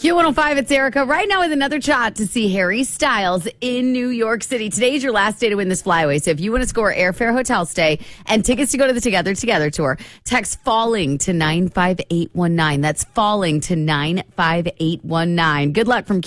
Q105, it's Erica. Right now with another shot to see Harry Styles in New York City. Today's your last day to win this flyaway. So if you want to score airfare, hotel stay, and tickets to go to the Together tour, text FALLING to 95819. That's FALLING to 95819. Good luck from